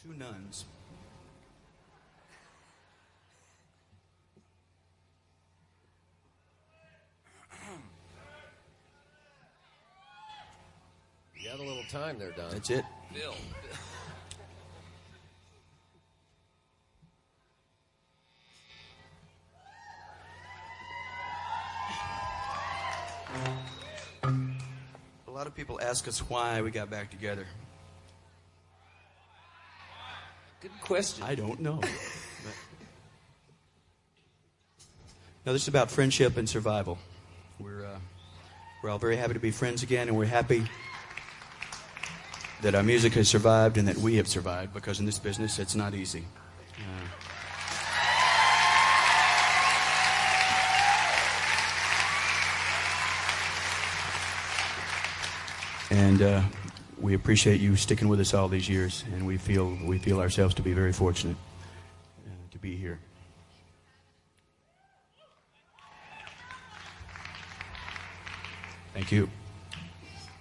Two nuns. You got a little time there, Don. That's it. Bill. A lot of people ask us why we got back together. Good question. I don't know. No, this is about friendship and survival. We're all very happy to be friends again, and we're happy that our music has survived and that we have survived, because in this business it's not easy. And we appreciate you sticking with us all these years, and we feel ourselves to be very fortunate to be here. Thank you.